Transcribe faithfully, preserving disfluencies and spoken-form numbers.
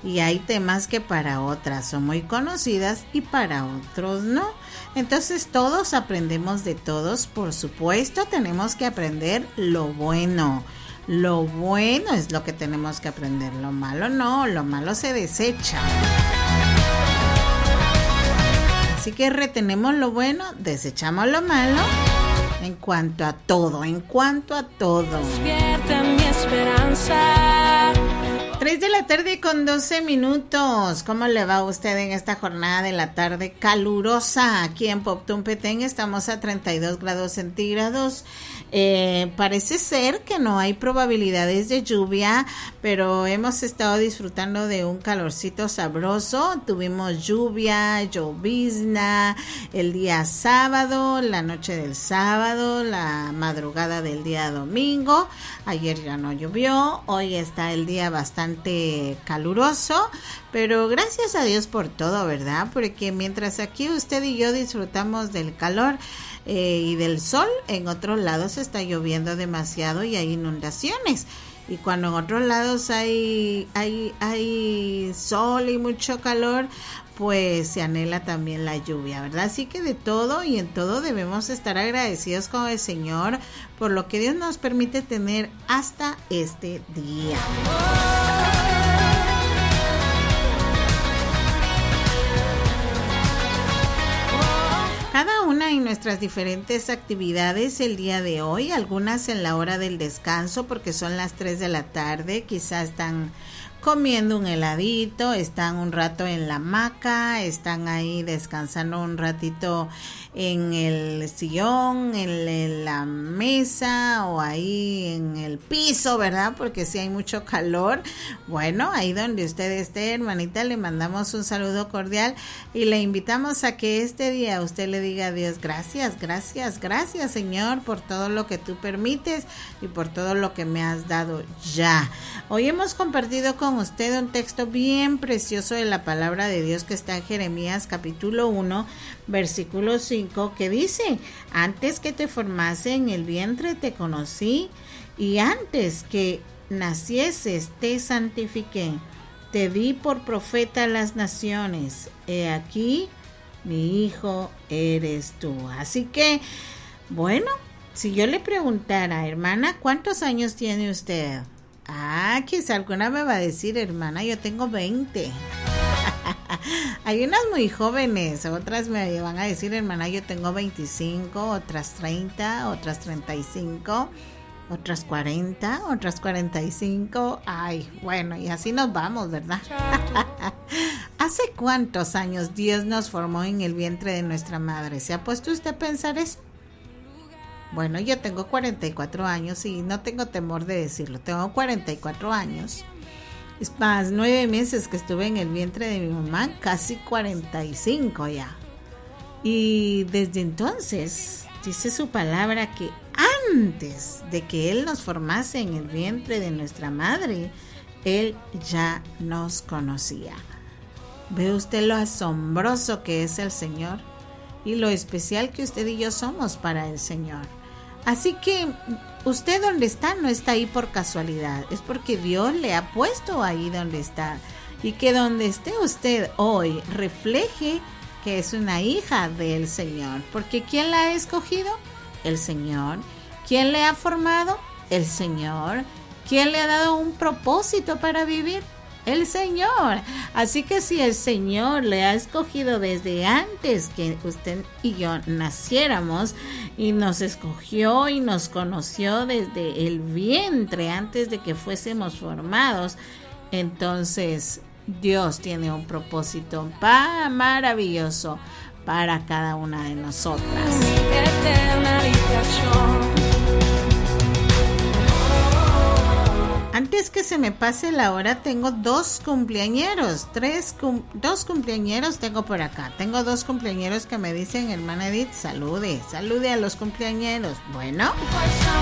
y hay temas que para otras son muy conocidas y para otros no. Entonces todos aprendemos de todos, por supuesto tenemos que aprender lo bueno. Lo bueno es lo que tenemos que aprender, lo malo no, lo malo se desecha. Así que retenemos lo bueno, desechamos lo malo en cuanto a todo, en cuanto a todo. Despierta mi esperanza. tres de la tarde con doce minutos. ¿Cómo le va a usted en esta jornada de la tarde calurosa? Aquí en Poptún Petén estamos a treinta y dos grados centígrados. Eh, parece ser que no hay probabilidades de lluvia, pero hemos estado disfrutando de un calorcito sabroso. Tuvimos lluvia, llovizna el día sábado, la noche del sábado, la madrugada del día domingo. Ayer ya no llovió, hoy está el día bastante caluroso, pero gracias a Dios por todo, ¿verdad? Porque mientras aquí usted y yo disfrutamos del calor, Eh, y del sol, en otros lados está lloviendo demasiado y hay inundaciones, y cuando en otros lados hay hay hay sol y mucho calor, pues se anhela también la lluvia, ¿verdad? Así que de todo y en todo debemos estar agradecidos con el Señor por lo que Dios nos permite tener hasta este día. Cada una en nuestras diferentes actividades el día de hoy, algunas en la hora del descanso porque son las tres de la tarde, quizás están comiendo un heladito, están un rato en la hamaca, están ahí descansando un ratito en el sillón, en, en la mesa o ahí en el piso, ¿verdad? Porque si hay mucho calor. Bueno, ahí donde usted esté, hermanita, le mandamos un saludo cordial y le invitamos a que este día usted le diga a Dios, gracias, gracias, gracias Señor por todo lo que tú permites y por todo lo que me has dado ya. Hoy hemos compartido con usted un texto bien precioso de la palabra de Dios que está en Jeremías capítulo uno, versículo cinco, que dice: antes que te formase en el vientre te conocí, y antes que nacieses te santifiqué, te di por profeta a las naciones, he aquí mi hijo eres tú. Así que, bueno, si yo le preguntara, hermana, ¿cuántos años tiene usted? Ah, quizá alguna me va a decir, hermana, yo tengo veinte. Hay unas muy jóvenes, otras me van a decir, hermana, yo tengo veinticinco, otras treinta, otras treinta y cinco, otras cuarenta, otras cuarenta y cinco. Ay, bueno, y así nos vamos, ¿verdad? ¿Hace cuántos años Dios nos formó en el vientre de nuestra madre? ¿Se ha puesto usted a pensar eso? Bueno, yo tengo cuarenta y cuatro años y no tengo temor de decirlo. Tengo cuarenta y cuatro años. Es más, nueve meses que estuve en el vientre de mi mamá, casi cuarenta y cinco ya. Y desde entonces, dice su palabra que antes de que Él nos formase en el vientre de nuestra madre, Él ya nos conocía. ¿Ve usted lo asombroso que es el Señor? Y lo especial que usted y yo somos para el Señor. Así que usted donde está no está ahí por casualidad, es porque Dios le ha puesto ahí donde está, y que donde esté usted hoy refleje que es una hija del Señor, porque ¿quién la ha escogido? El Señor. ¿Quién le ha formado? El Señor. ¿Quién le ha dado un propósito para vivir? El Señor. Así que si el Señor le ha escogido desde antes que usted y yo naciéramos, y nos escogió y nos conoció desde el vientre antes de que fuésemos formados, entonces Dios tiene un propósito pa- maravilloso para cada una de nosotras. Antes que se me pase la hora, tengo dos cumpleañeros, tres, cum- dos cumpleañeros tengo por acá. Tengo dos cumpleañeros que me dicen, hermana Edith, salude, salude a los cumpleañeros. Bueno,